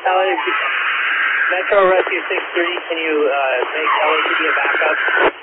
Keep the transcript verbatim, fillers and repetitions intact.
Metro Rescue six three, can you uh, make L A P D a backup?